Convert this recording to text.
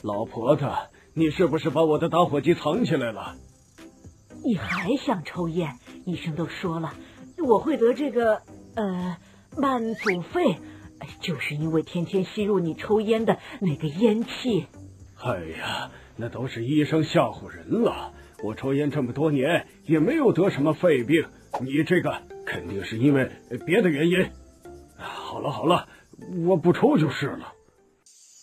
老婆子，你是不是把我的打火机藏起来了？ 你还想抽烟？医生都说了，我会得这个慢阻肺，就是因为天天吸入你抽烟的那个烟气。 哎呀，那都是医生吓唬人了。我抽烟这么多年也没有得什么肺病，你这个肯定是因为别的原因。好了好了，我不抽就是了。